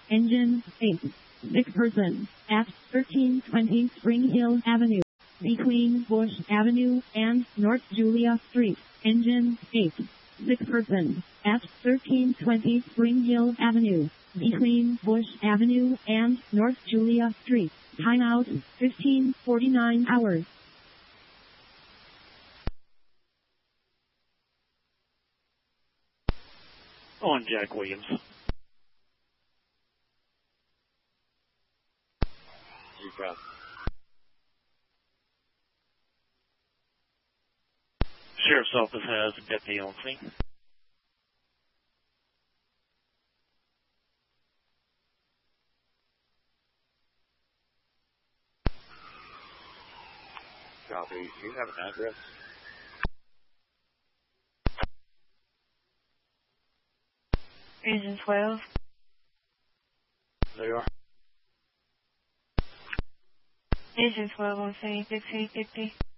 Engine 8. Sick person at 1320 Spring Hill Avenue, between Bush Avenue and North Julia Street. Engine 8. Sick person at 1320 Spring Hill Avenue, between Bush Avenue and North Julia Street. Timeout 15:49 hours. On Jack Williams. Sheriff's Office has a deputy on scene. Copy. Do you have an address? Region 12. They are. Region 12 on scene 1550.